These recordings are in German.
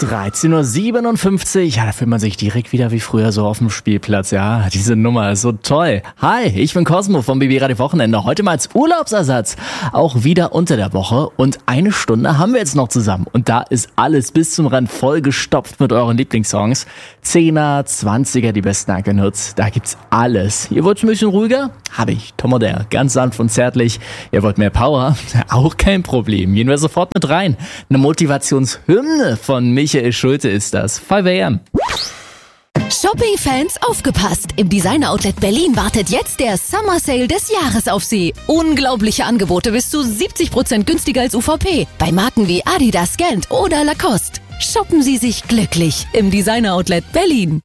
13.57 Uhr, ja, da fühlt man sich direkt wieder wie früher so auf dem Spielplatz, ja, diese Nummer ist so toll. Hi, ich bin Cosmo vom BB Radio Wochenende, heute mal als Urlaubsersatz, auch wieder unter der Woche und eine Stunde haben wir jetzt noch zusammen und da ist alles bis zum Rand vollgestopft mit euren Lieblingssongs. 10er, 20er, die besten Ankenhits, da gibt's alles. Ihr wollt ein bisschen ruhiger? Habe ich, Tom Oder, ganz sanft und zärtlich. Ihr wollt mehr Power? Auch kein Problem, gehen wir sofort mit rein. Eine Motivationshymne von Michael Schulte ist das. 5 AM. Shopping-Fans aufgepasst! Im Designer-Outlet Berlin wartet jetzt der Summer Sale des Jahres auf Sie. Unglaubliche Angebote bis zu 70% günstiger als UVP. Bei Marken wie Adidas, Gant oder Lacoste. Shoppen Sie sich glücklich im Designer-Outlet Berlin.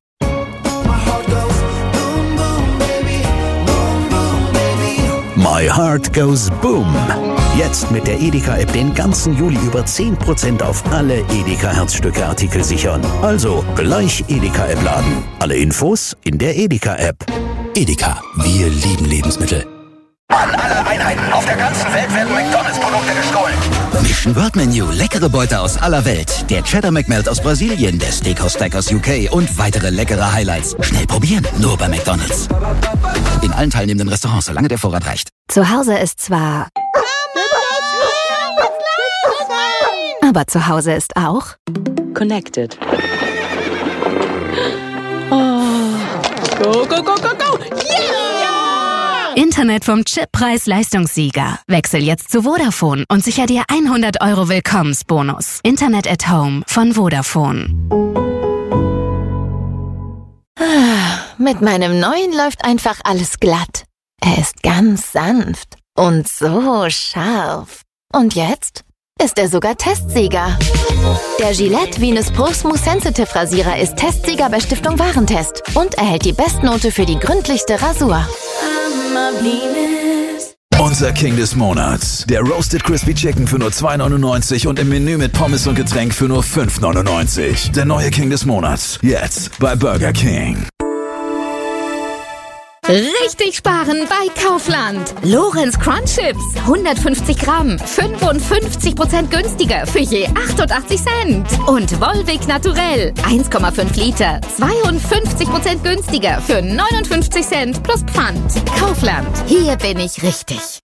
My Heart Goes Boom. Jetzt mit der Edeka-App den ganzen Juli über 10% auf alle Edeka-Herzstücke-Artikel sichern. Also gleich Edeka-App laden. Alle Infos in der Edeka-App. Edeka, wir lieben Lebensmittel. An alle Einheiten auf der ganzen Welt werden McDonalds-Produkte gestohlen. Mission World Menu, leckere Beute aus aller Welt. Der Cheddar McMelt aus Brasilien, der Steakhouse Stack aus UK und weitere leckere Highlights. Schnell probieren, nur bei McDonalds. In allen teilnehmenden Restaurants, solange der Vorrat reicht. Zu Hause ist zwar... aber zu Hause ist auch... Connected. Oh. Go, go, go, go, go! Yeah! Internet vom Chip-Preis-Leistungssieger. Wechsel jetzt zu Vodafone und sicher dir 100 € Willkommensbonus. Internet at Home von Vodafone. Mit meinem neuen läuft einfach alles glatt. Er ist ganz sanft und so scharf. Und jetzt ist er sogar Testsieger. Der Gillette Venus Pro Smooth Sensitive Rasierer ist Testsieger bei Stiftung Warentest und erhält die Bestnote für die gründlichste Rasur. Unser King des Monats. Der Roasted Crispy Chicken für nur 2,99 und im Menü mit Pommes und Getränk für nur 5,99. Der neue King des Monats. Jetzt bei Burger King. Richtig sparen bei Kaufland. Lorenz Crunch Chips, 150 Gramm, 55% günstiger für je 88 Cent. Und Volvic Naturell, 1,5 Liter, 52% günstiger für 59 Cent plus Pfand. Kaufland, hier bin ich richtig.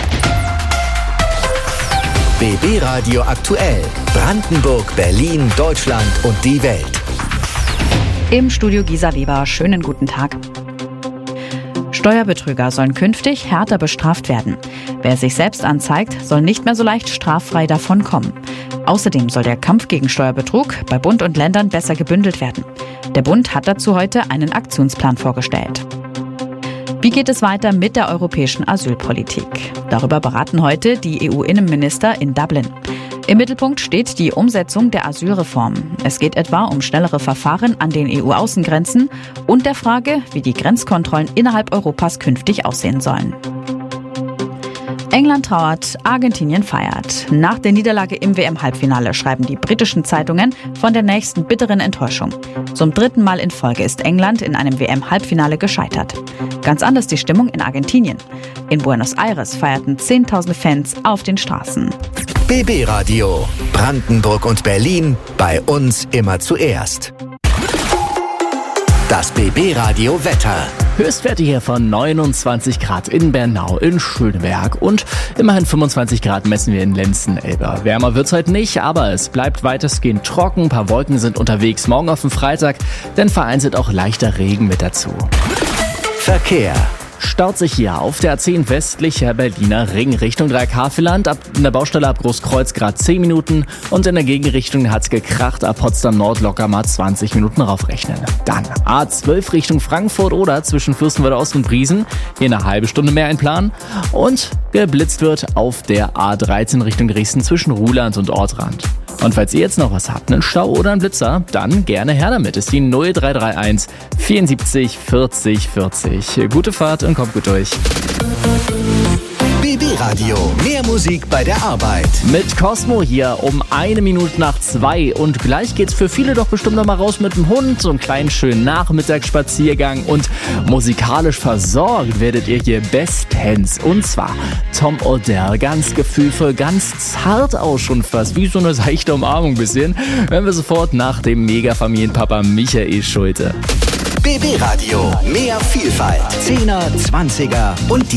BB Radio aktuell. Brandenburg, Berlin, Deutschland und die Welt. Im Studio Gisa Weber, schönen guten Tag. Steuerbetrüger sollen künftig härter bestraft werden. Wer sich selbst anzeigt, soll nicht mehr so leicht straffrei davonkommen. Außerdem soll der Kampf gegen Steuerbetrug bei Bund und Ländern besser gebündelt werden. Der Bund hat dazu heute einen Aktionsplan vorgestellt. Wie geht es weiter mit der europäischen Asylpolitik? Darüber beraten heute die EU-Innenminister in Dublin. Im Mittelpunkt steht die Umsetzung der Asylreform. Es geht etwa um schnellere Verfahren an den EU-Außengrenzen und der Frage, wie die Grenzkontrollen innerhalb Europas künftig aussehen sollen. England trauert, Argentinien feiert. Nach der Niederlage im WM-Halbfinale schreiben die britischen Zeitungen von der nächsten bitteren Enttäuschung. Zum 3. Mal in Folge ist England in einem WM-Halbfinale gescheitert. Ganz anders die Stimmung in Argentinien. In Buenos Aires feierten 10.000 Fans auf den Straßen. BB Radio. Brandenburg und Berlin. Bei uns immer zuerst. Das BB Radio Wetter. Höchstwerte hier von 29 Grad in Bernau, in Schöneberg und immerhin 25 Grad messen wir in Lenzen-Elber. Wärmer wird's heute nicht, aber es bleibt weitestgehend trocken. Ein paar Wolken sind unterwegs morgen auf den Freitag, denn vereinzelt auch leichter Regen mit dazu. Verkehr. Staut sich hier auf der A10 westlicher Berliner Ring Richtung Dreieckhavelland. In der Baustelle ab Großkreuz gerade 10 Minuten und in der Gegenrichtung hat's gekracht. Ab Potsdam Nord locker mal 20 Minuten raufrechnen. Dann A12 Richtung Frankfurt oder zwischen Fürstenwalde Ost und Briesen. Hier eine halbe Stunde mehr einplanen. Und geblitzt wird auf der A13 Richtung Dresden zwischen Ruhland und Ortrand. Und falls ihr jetzt noch was habt, einen Stau oder einen Blitzer, dann gerne her damit. Ist die 0331 74 40 40. Gute Fahrt und kommt gut durch. BB Radio. Mehr Musik bei der Arbeit. Mit Cosmo hier um 1:02 und gleich geht's für viele doch bestimmt noch mal raus mit dem Hund, so einen kleinen schönen Nachmittagsspaziergang und musikalisch versorgt werdet ihr hier bestens. Und zwar Tom Odell, ganz gefühlvoll, ganz zart auch schon fast, wie so eine seichte Umarmung bisschen, hören wir sofort nach dem Mega-Familienpapa Michael Schulte. BB Radio. Mehr Vielfalt. 10er, 20er und die